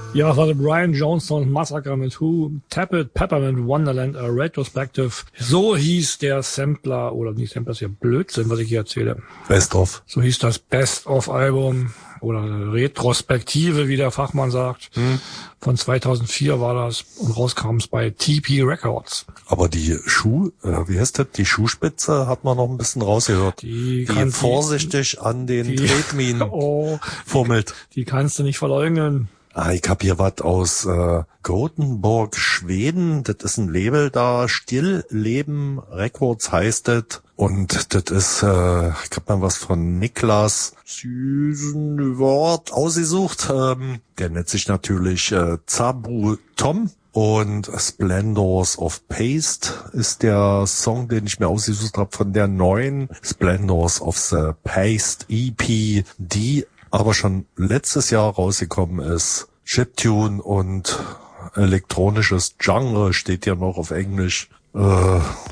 Ja, war der Brian Jonestown Massacre mit Who, Tap It, Peppermint Wonderland, a Retrospective. So hieß der Sampler, oder nicht Sampler, ist ja Blödsinn, was ich hier erzähle. Best of. So hieß das Best-of-Album oder Retrospektive, wie der Fachmann sagt. Von 2004 war das und rauskam es bei TP Records. Aber die wie heißt das? Die Schuhspitze hat man noch ein bisschen rausgehört. Die vorsichtig an den Tretminen fummelt. Die kannst du nicht verleugnen. Ich hab hier was aus Gothenburg, Schweden. Das ist ein Label da, Stillleben Records heißt das. Und das ist, ich hab mal was von Niklas Süßenwort ausgesucht. Der nennt sich natürlich Zabu Tom. Und Splendors of Paste ist der Song, den ich mir ausgesucht habe von der neuen Splendors of the Paste EP, die aber schon letztes Jahr rausgekommen ist. Chiptune und elektronisches Genre steht ja noch auf Englisch.